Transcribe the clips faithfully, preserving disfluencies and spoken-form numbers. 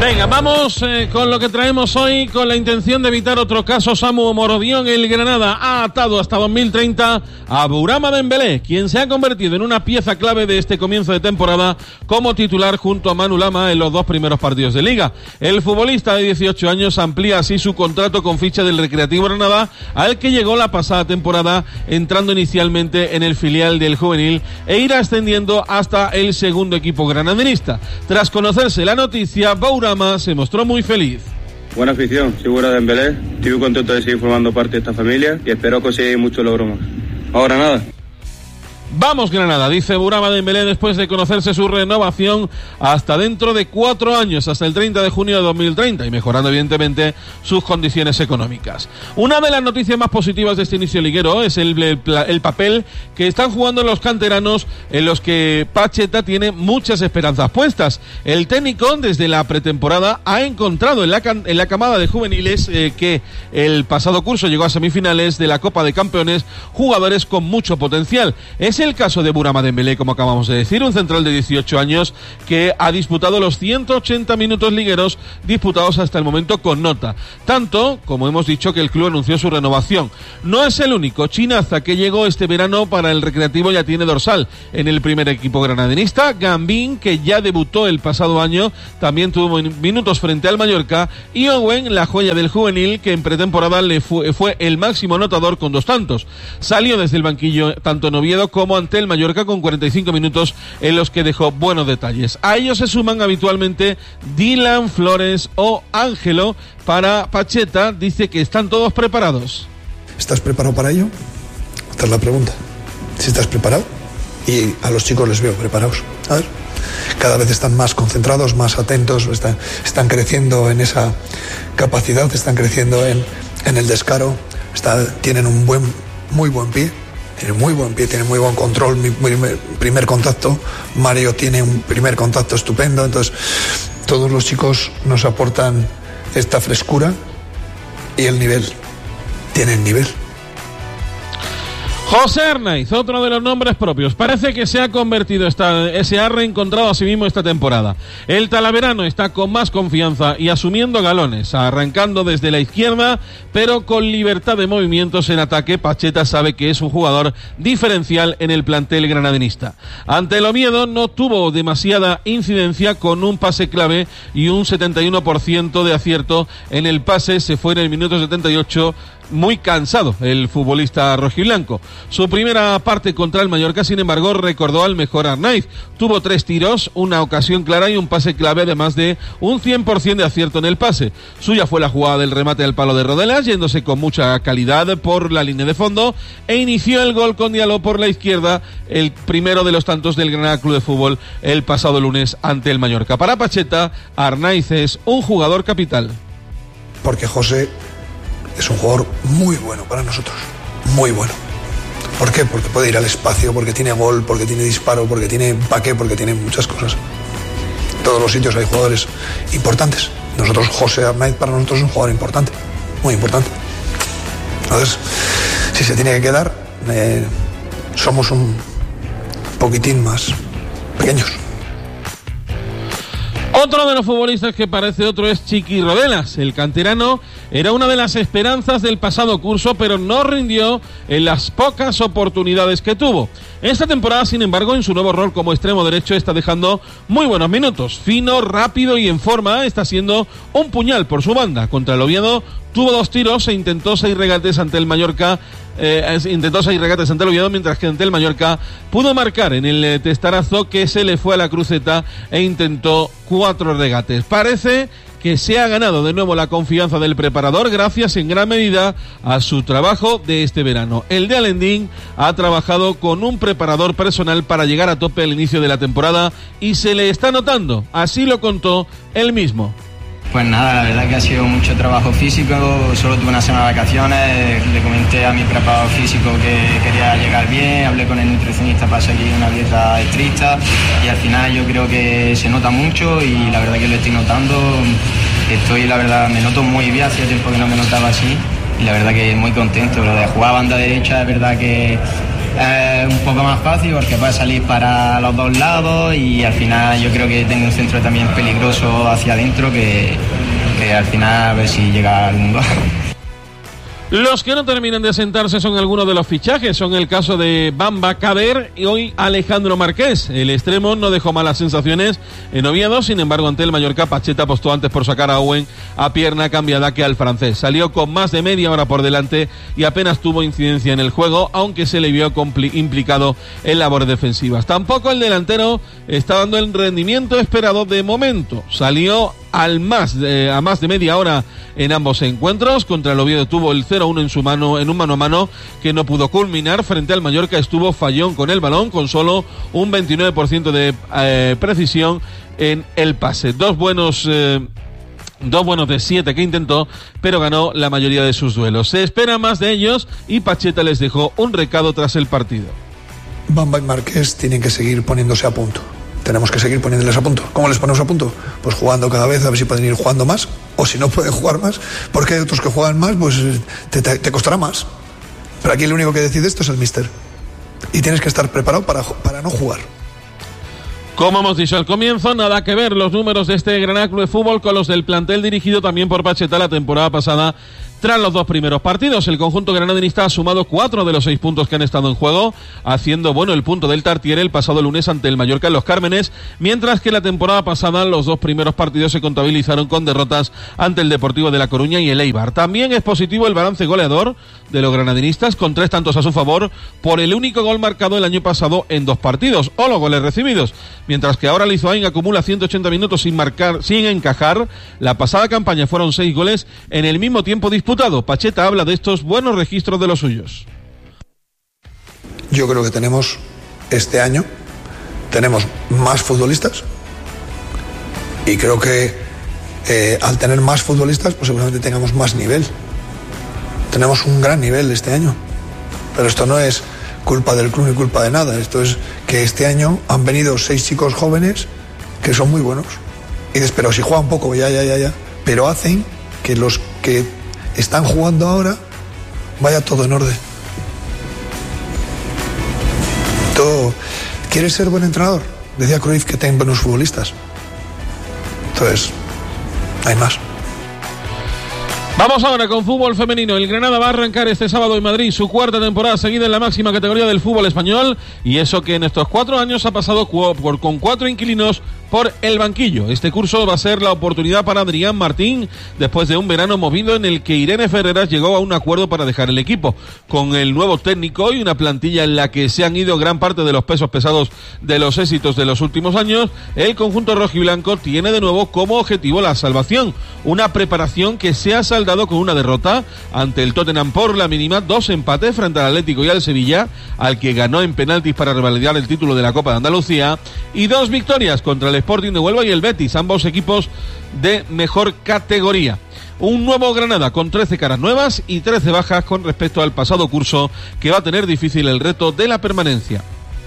Venga, vamos eh, con lo que traemos hoy, con la intención de evitar otro caso. Samu Morodion, el Granada, ha atado hasta dos mil treinta a Bourama Dembélé, quien se ha convertido en una pieza clave de este comienzo de temporada como titular junto a Manu Lama en los dos primeros partidos de Liga. El futbolista de dieciocho años amplía así su contrato con ficha del Recreativo Granada, al que llegó la pasada temporada, entrando inicialmente en el filial del juvenil e irá ascendiendo hasta el segundo equipo granadinista. Tras conocerse la noticia, Bourama se mostró muy feliz. Buena afición, segura de Dembélé. Estoy muy contento de seguir formando parte de esta familia y espero conseguir mucho logro más. Ahora nada. Vamos Granada, dice Bourama Dembélé después de conocerse su renovación hasta dentro de cuatro años, hasta el treinta de junio de dos mil treinta, y mejorando evidentemente sus condiciones económicas. Una de las noticias más positivas de este inicio liguero es el, el, el papel que están jugando los canteranos, en los que Pacheta tiene muchas esperanzas puestas. El técnico desde la pretemporada ha encontrado en la, en la camada de juveniles eh, que el pasado curso llegó a semifinales de la Copa de Campeones jugadores con mucho potencial. Es el caso de Bourama Dembélé, como acabamos de decir, un central de dieciocho años que ha disputado los ciento ochenta minutos ligueros disputados hasta el momento con nota. Tanto, como hemos dicho, que el club anunció su renovación. No es el único chinaza que llegó este verano para el Recreativo, ya tiene dorsal en el primer equipo granadinista. Gambín, que ya debutó el pasado año, también tuvo minutos frente al Mallorca. Y Owen, la joya del juvenil, que en pretemporada le fue, fue el máximo anotador con dos tantos. Salió desde el banquillo tanto en Oviedo como ante el Mallorca con cuarenta y cinco minutos en los que dejó buenos detalles. A ellos se suman habitualmente Dylan, Flores o Ángelo. Para Pacheta dice que están todos preparados. ¿Estás preparado para ello? Esta es la pregunta. Si estás preparado, y a los chicos les veo preparados. A ver, cada vez están más concentrados, más atentos, están, están creciendo en esa capacidad, están creciendo en, en el descaro, está, tienen un buen, muy buen pie. Tiene muy buen pie, tiene muy buen control, mi primer, primer contacto. Mario tiene un primer contacto estupendo. Entonces, todos los chicos nos aportan esta frescura y el nivel. Tienen nivel. José Arnaiz, otro de los nombres propios, parece que se ha convertido, esta, se ha reencontrado a sí mismo esta temporada. El talaverano está con más confianza y asumiendo galones, arrancando desde la izquierda, pero con libertad de movimientos en ataque. Pacheta sabe que es un jugador diferencial en el plantel granadinista. Ante el Oviedo no tuvo demasiada incidencia, con un pase clave y un setenta y uno por ciento de acierto en el pase. Se fue en el minuto setenta y ocho, muy cansado el futbolista rojiblanco. Su primera parte contra el Mallorca, sin embargo, recordó al mejor Arnaiz. Tuvo tres tiros, una ocasión clara y un pase clave, además de un cien por ciento de acierto en el pase. Suya fue la jugada del remate al palo de Rodelas, yéndose con mucha calidad por la línea de fondo, e inició el gol con Diallo por la izquierda, el primero de los tantos del Granada Club de Fútbol el pasado lunes ante el Mallorca. Para Pacheta, Arnaiz es un jugador capital. Porque José es un jugador muy bueno para nosotros, muy bueno. ¿Por qué? Porque puede ir al espacio, porque tiene gol, porque tiene disparo, porque tiene empaque, porque tiene muchas cosas. En todos los sitios hay jugadores importantes. Nosotros, José Arnaiz para nosotros es un jugador importante, muy importante. Entonces, si se tiene que quedar, eh, somos un poquitín más pequeños. Otro de los futbolistas que parece otro es Chiqui Rodelas. El canterano era una de las esperanzas del pasado curso, pero no rindió en las pocas oportunidades que tuvo. Esta temporada, sin embargo, en su nuevo rol como extremo derecho está dejando muy buenos minutos. Fino, rápido y en forma, está siendo un puñal por su banda. Contra el Oviedo tuvo dos tiros e intentó seis regates ante el Mallorca. Eh, intentó seis regates ante el Oviedo, mientras que ante el Mallorca pudo marcar en el eh, testarazo, que se le fue a la cruceta, e intentó cuatro regates. Parece que se ha ganado de nuevo la confianza del preparador gracias en gran medida a su trabajo de este verano. El de Alendín ha trabajado con un preparador personal para llegar a tope al inicio de la temporada y se le está notando, así lo contó él mismo. Pues nada, la verdad que ha sido mucho trabajo físico, solo tuve una semana de vacaciones, le comenté a mi preparador físico que quería llegar bien, hablé con el nutricionista para seguir una dieta estricta y al final yo creo que se nota mucho y la verdad que lo estoy notando, estoy la verdad, me noto muy bien, hacía tiempo que no me notaba así y la verdad que muy contento. Lo de jugar a banda derecha es verdad que Eh, es un poco más fácil porque puede salir para los dos lados y al final yo creo que tengo un centro también peligroso hacia adentro que, que al final a ver si llega algún gol. Los que no terminan de asentarse son algunos de los fichajes. Son el caso de Bamba Caber y hoy Alejandro Marqués. El extremo no dejó malas sensaciones en Oviedo. Sin embargo, ante el Mallorca, Pacheta apostó antes por sacar a Owen a pierna cambiada que al francés. Salió con más de media hora por delante y apenas tuvo incidencia en el juego, aunque se le vio compli- implicado en labores defensivas. Tampoco el delantero está dando el rendimiento esperado de momento. Salió al más de, a más de media hora en ambos encuentros. Contra el Oviedo tuvo el cero uno en su mano, en un mano a mano que no pudo culminar. Frente al Mallorca estuvo fallón con el balón, con solo un veintinueve por ciento de eh, precisión en el pase. Dos buenos eh, Dos buenos de siete que intentó, pero ganó la mayoría de sus duelos. Se espera más de ellos y Pacheta les dejó un recado tras el partido. Bamba y Marqués tienen que seguir poniéndose a punto. Tenemos que seguir poniéndoles a punto. ¿Cómo les ponemos a punto? Pues jugando cada vez, a ver si pueden ir jugando más, o si no pueden jugar más, porque hay otros que juegan más, pues te, te, te costará más. Pero aquí el único que decide esto es el míster. Y tienes que estar preparado para, para no jugar. Como hemos dicho al comienzo, nada que ver los números de este Granada Club de Fútbol con los del plantel dirigido también por Pacheta la temporada pasada. Tras los dos primeros partidos, el conjunto granadinista ha sumado cuatro de los seis puntos que han estado en juego, haciendo bueno el punto del Tartiere el pasado lunes ante el Mallorca en Los Cármenes, mientras que la temporada pasada los dos primeros partidos se contabilizaron con derrotas ante el Deportivo de La Coruña y el Eibar. También es positivo el balance goleador de los granadinistas, con tres tantos a su favor por el único gol marcado el año pasado en dos partidos, o los goles recibidos, mientras que ahora Lizoain acumula ciento ochenta minutos sin marcar, sin encajar. La pasada campaña fueron seis goles en el mismo tiempo disputado. Pacheta habla de estos buenos registros de los suyos. Yo creo que tenemos este año tenemos más futbolistas y creo que eh, al tener más futbolistas pues seguramente tengamos más nivel. Tenemos un gran nivel este año, pero esto no es culpa del club ni culpa de nada. Esto es que este año han venido seis chicos jóvenes que son muy buenos y dices, pero si juegan poco, ya, ya, ya, ya, pero hacen que los que están jugando ahora vaya todo en orden. Todo. ¿Quieres ser buen entrenador? Decía Cruyff que ten buenos futbolistas. Entonces, hay más. Vamos ahora con fútbol femenino. El Granada va a arrancar este sábado en Madrid su cuarta temporada seguida en la máxima categoría del fútbol español, y eso que en estos cuatro años ha pasado cu- por, con cuatro inquilinos por el banquillo. Este curso va a ser la oportunidad para Adrián Martín después de un verano movido en el que Irene Ferreras llegó a un acuerdo para dejar el equipo. Con el nuevo técnico y una plantilla en la que se han ido gran parte de los pesos pesados de los éxitos de los últimos años, el conjunto rojiblanco tiene de nuevo como objetivo la salvación, una preparación que se ha saldado con una derrota ante el Tottenham por la mínima, dos empates frente al Atlético y al Sevilla, al que ganó en penaltis para revalidar el título de la Copa de Andalucía, y dos victorias contra el Sporting de Huelva y el Betis, ambos equipos de mejor categoría. Un nuevo Granada con trece caras nuevas y trece bajas con respecto al pasado curso, que va a tener difícil el reto de la permanencia.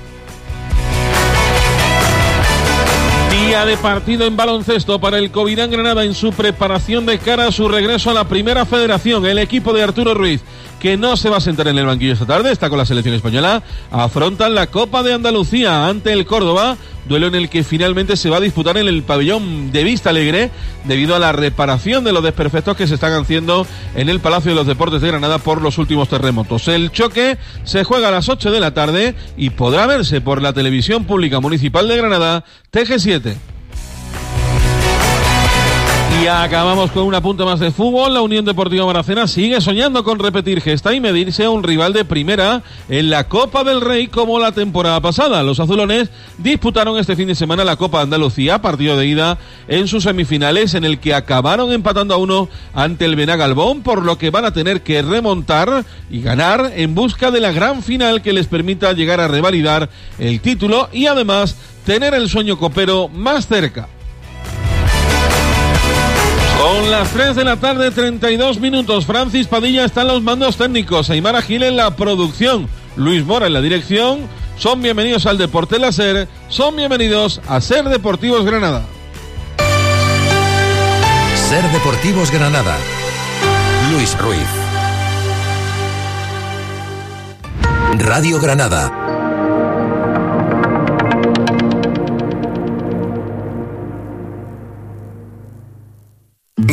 Día de partido en baloncesto para el Covirán Granada en su preparación de cara a su regreso a la Primera Federación. El equipo de Arturo Ruiz, que no se va a sentar en el banquillo esta tarde, está con la selección española, afrontan la Copa de Andalucía ante el Córdoba, duelo en el que finalmente se va a disputar en el pabellón de Vista Alegre debido a la reparación de los desperfectos que se están haciendo en el Palacio de los Deportes de Granada por los últimos terremotos. El choque se juega a las ocho de la tarde y podrá verse por la televisión pública municipal de Granada, T G siete. Y acabamos con una punta más de fútbol. La Unión Deportiva Maracena sigue soñando con repetir gesta y medirse a un rival de primera en la Copa del Rey como la temporada pasada. Los azulones disputaron este fin de semana la Copa de Andalucía, partido de ida en sus semifinales, en el que acabaron empatando a uno ante el Benagalbón, por lo que van a tener que remontar y ganar en busca de la gran final que les permita llegar a revalidar el título y además tener el sueño copero más cerca. Son las tres de la tarde, treinta y dos minutos. Francis Padilla está en los mandos técnicos, Aymara Gil en la producción, Luis Mora en la dirección. Son bienvenidos al Deporte La SER, son bienvenidos a SER Deportivos Granada. SER Deportivos Granada. Luis Ruiz. Radio Granada.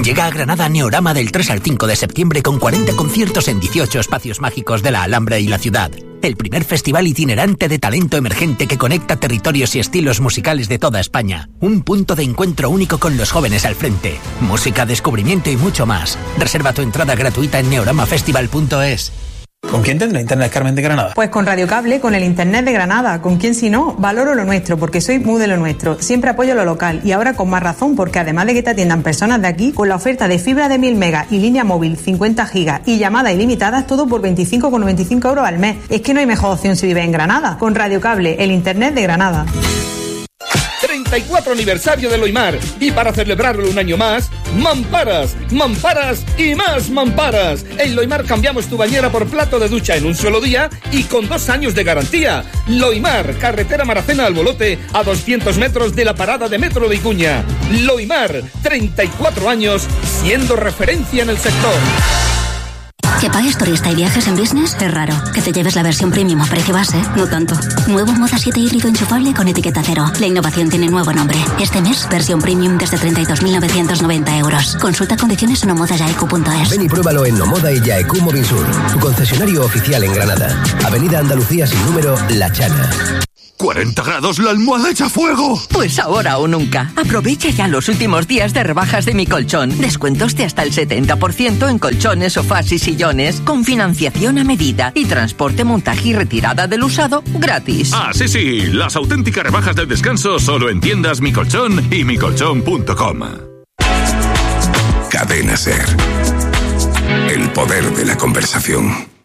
Llega a Granada Neorama del tres al cinco de septiembre con cuarenta conciertos en dieciocho espacios mágicos de la Alhambra y la ciudad. El primer festival itinerante de talento emergente que conecta territorios y estilos musicales de toda España. Un punto de encuentro único con los jóvenes al frente. Música, descubrimiento y mucho más. Reserva tu entrada gratuita en neoramafestival punto es. ¿Con quién tendrá internet Carmen de Granada? Pues con Radio Cable, con el internet de Granada. ¿Con quién si no? Valoro lo nuestro, porque soy muy de lo nuestro. Siempre apoyo lo local y ahora con más razón, porque además de que te atiendan personas de aquí, con la oferta de fibra de mil megas y línea móvil cincuenta gigas y llamadas ilimitadas, todo por veinticinco con noventa y cinco euros al mes. Es que no hay mejor opción si vives en Granada. Con Radio Cable, el internet de Granada. treinta y cuatro aniversario de Loimar, y para celebrarlo un año más, mamparas, mamparas y más mamparas. En Loimar cambiamos tu bañera por plato de ducha en un solo día y con dos años de garantía. Loimar, carretera Maracena al Bolote, a doscientos metros de la parada de metro de Icuña. Loimar, treinta y cuatro años siendo referencia en el sector. Que pagues turista y viajes en business es raro. Que te lleves la versión premium a precio base, no tanto. Nuevo Moza siete híbrido enchufable con etiqueta cero. La innovación tiene nuevo nombre. Este mes, versión premium desde treinta y dos mil novecientos noventa euros. Consulta condiciones en nomoda yaecu punto es. Ven y pruébalo en Nomoda y Yaecu Movinsur, tu concesionario oficial en Granada. Avenida Andalucía sin número, La Chana. cuarenta grados, la almohada echa fuego. Pues ahora o nunca. Aprovecha ya los últimos días de rebajas de Mi Colchón. Descuentos de hasta el setenta por ciento en colchones, sofás y sillones, con financiación a medida y transporte, montaje y retirada del usado gratis. Ah, sí, sí, las auténticas rebajas del descanso solo en tiendas Mi Colchón y mi colchón punto com. Cadena SER. El poder de la conversación.